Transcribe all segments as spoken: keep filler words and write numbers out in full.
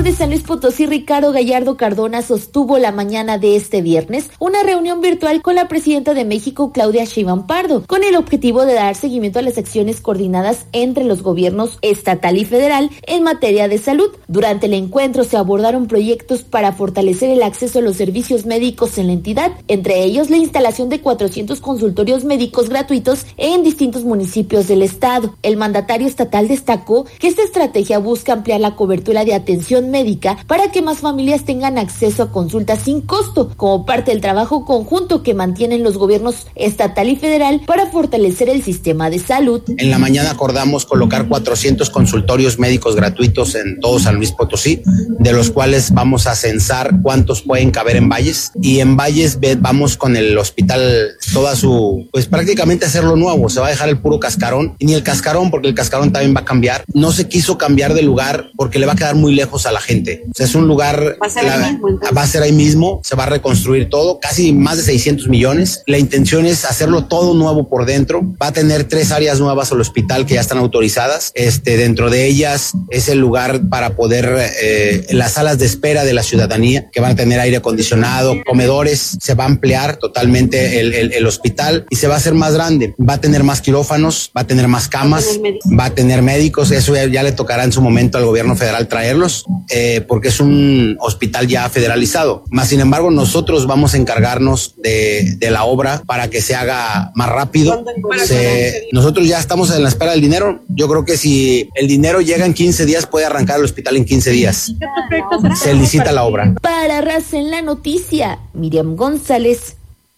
de San Luis Potosí, Ricardo Gallardo Cardona, sostuvo la mañana de este viernes una reunión virtual con la presidenta de México, Claudia Sheinbaum Pardo, con el objetivo de dar seguimiento a las acciones coordinadas entre los gobiernos estatal y federal en materia de salud. Durante el encuentro se abordaron proyectos para fortalecer el acceso a los servicios médicos en la entidad, entre ellos la instalación de cuatrocientos consultorios médicos gratuitos en distintos municipios del estado. El mandatario estatal destacó que esta estrategia busca ampliar la cobertura de atención médica para que más familias tengan acceso a consultas sin costo, como parte del trabajo conjunto que mantienen los gobiernos estatal y federal para fortalecer el sistema de salud. En la mañana acordamos colocar cuatrocientos consultorios médicos gratuitos en todo San Luis Potosí, de los cuales vamos a censar cuántos pueden caber en Valles, y en Valles vamos con el hospital toda su, pues prácticamente hacerlo nuevo. Se va a dejar el puro cascarón, y ni el cascarón, porque el cascarón también va a cambiar. No se quiso cambiar de lugar porque le va a quedar muy lejos a la gente. O sea, es un lugar, va a ser, la, ahí mismo, va a ser ahí mismo, se va a reconstruir todo, casi más de seiscientos millones. La intención es hacerlo todo nuevo por dentro. Va a tener tres áreas nuevas al hospital que ya están autorizadas. Este, dentro de ellas es el lugar para poder, eh, las salas de espera de la ciudadanía, que van a tener aire acondicionado, comedores. Se va a ampliar totalmente el, el, el hospital y se va a hacer más grande. Va a tener más quirófanos, va a tener más camas, va a tener, va a tener médicos. Eso ya, ya le tocará en su momento al gobierno federal traerlos, eh, porque es un hospital ya federalizado. Más sin embargo, nosotros vamos a encargarnos de, de la obra para que se haga más rápido. Se, nosotros ya estamos en la espera del dinero. Yo creo que si el dinero llega en quince días, puede arrancar el hospital en quince días. Se licita la obra. Para Raza en la Noticia, Miriam González.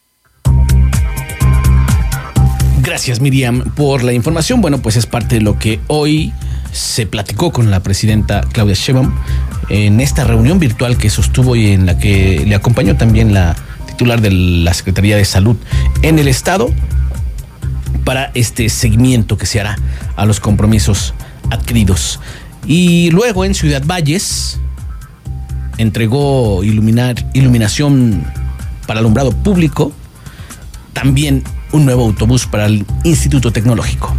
Gracias, Miriam, por la información. Bueno, pues es parte de lo que hoy se platicó con la presidenta Claudia Sheinbaum en esta reunión virtual que sostuvo y en la que le acompañó también la titular de la Secretaría de Salud en el estado para este seguimiento que se hará a los compromisos adquiridos. Y luego en Ciudad Valles entregó iluminar, iluminación para alumbrado público, también un nuevo autobús para el Instituto Tecnológico.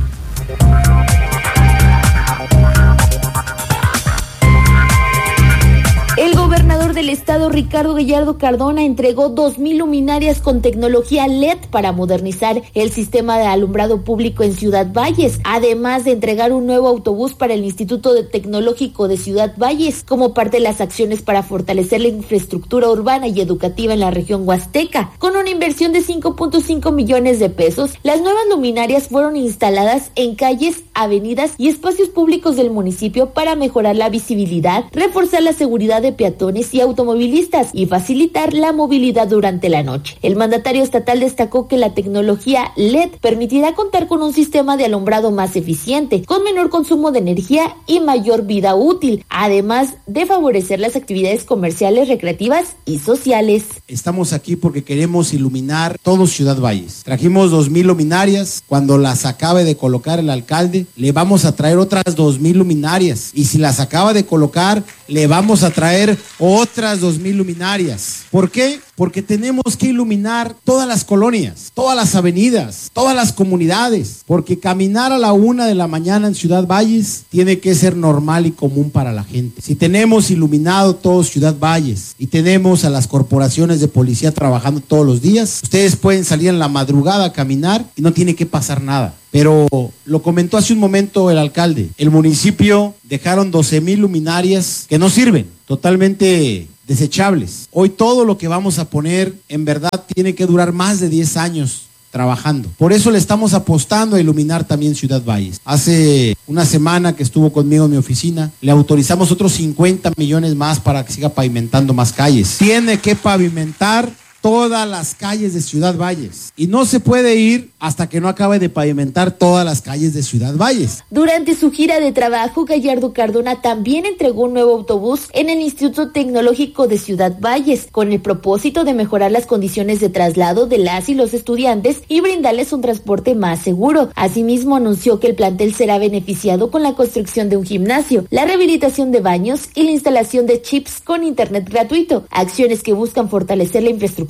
El gobernador del estado, Ricardo Gallardo Cardona, entregó dos mil luminarias con tecnología L E D para modernizar el sistema de alumbrado público en Ciudad Valles, además de entregar un nuevo autobús para el Instituto Tecnológico de Ciudad Valles, como parte de las acciones para fortalecer la infraestructura urbana y educativa en la región huasteca. Con una inversión de cinco punto cinco millones de pesos, las nuevas luminarias fueron instaladas en calles, avenidas y espacios públicos del municipio para mejorar la visibilidad, reforzar la seguridad de peatones y automovilistas y facilitar la movilidad durante la noche. El mandatario estatal destacó que la tecnología L E D permitirá contar con un sistema de alumbrado más eficiente, con menor consumo de energía y mayor vida útil, además de favorecer las actividades comerciales, recreativas y sociales. Estamos aquí porque queremos iluminar todo Ciudad Valles. Trajimos dos mil luminarias. Cuando las acabe de colocar el alcalde, le vamos a traer otras dos mil luminarias. Y si las acaba de colocar, le vamos a traer otras dos mil luminarias. ¿Por qué? Porque tenemos que iluminar todas las colonias, todas las avenidas, todas las comunidades, porque caminar a la una de la mañana en Ciudad Valles tiene que ser normal y común para la gente. Si tenemos iluminado todo Ciudad Valles y tenemos a las corporaciones de policía trabajando todos los días, ustedes pueden salir en la madrugada a caminar y no tiene que pasar nada. Pero lo comentó hace un momento el alcalde, el municipio dejaron doce mil luminarias que no sirven, totalmente desechables. Hoy todo lo que vamos a poner en verdad tiene que durar más de diez años trabajando. Por eso le estamos apostando a iluminar también Ciudad Valles. Hace una semana que estuvo conmigo en mi oficina, le autorizamos otros cincuenta millones más para que siga pavimentando más calles. Tiene que pavimentar todas las calles de Ciudad Valles y no se puede ir hasta que no acabe de pavimentar todas las calles de Ciudad Valles. Durante su gira de trabajo, Gallardo Cardona también entregó un nuevo autobús en el Instituto Tecnológico de Ciudad Valles, con el propósito de mejorar las condiciones de traslado de las y los estudiantes y brindarles un transporte más seguro. Asimismo, anunció que el plantel será beneficiado con la construcción de un gimnasio, la rehabilitación de baños y la instalación de chips con internet gratuito, acciones que buscan fortalecer la infraestructura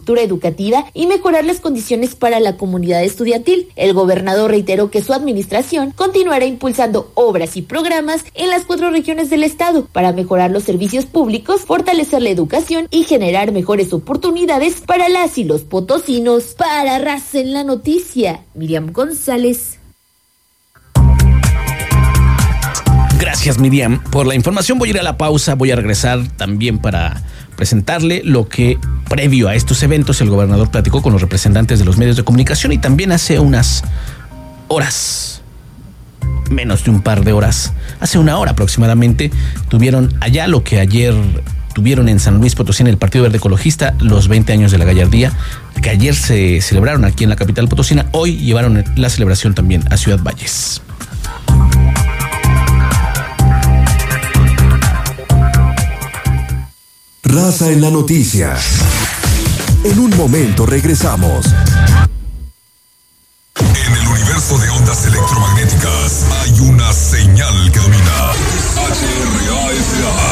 infraestructura educativa y mejorar las condiciones para la comunidad estudiantil. El gobernador reiteró que su administración continuará impulsando obras y programas en las cuatro regiones del estado para mejorar los servicios públicos, fortalecer la educación y generar mejores oportunidades para las y los potosinos. Para Raza en la Noticia, Miriam González. Gracias, Miriam, por la información. Voy a ir a la pausa, voy a regresar también para presentarle lo que previo a estos eventos el gobernador platicó con los representantes de los medios de comunicación y también hace unas horas, menos de un par de horas, hace una hora aproximadamente, tuvieron allá lo que ayer tuvieron en San Luis Potosí en el Partido Verde Ecologista, los veinte años de la gallardía, que ayer se celebraron aquí en la capital potosina. Hoy llevaron la celebración también a Ciudad Valles. Raza en la Noticia. En un momento regresamos. En el universo de ondas electromagnéticas hay una señal que domina. H R A S A.